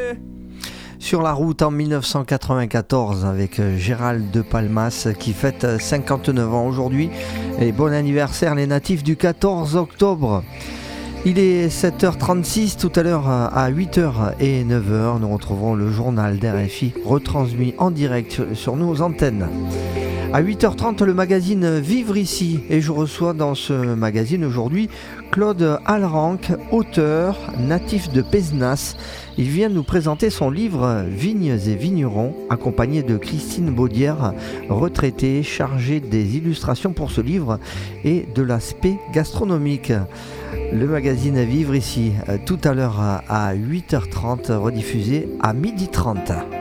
Sur la route en 1994 avec Gérald de Palmas qui fête 59 ans aujourd'hui. Et bon anniversaire les natifs du 14 octobre. Il est 7h36, tout à l'heure à 8h et 9h, nous retrouverons le journal d'RFI retransmis en direct sur nos antennes. À 8h30, le magazine Vivre ici, et je reçois dans ce magazine aujourd'hui Claude Alranc, auteur, natif de Pézenas. Il vient nous présenter son livre Vignes et vignerons, accompagné de Christine Baudière, retraitée, chargée des illustrations pour ce livre et de l'aspect gastronomique. Le magazine Vivre ici, tout à l'heure à 8h30, rediffusé à 12h30.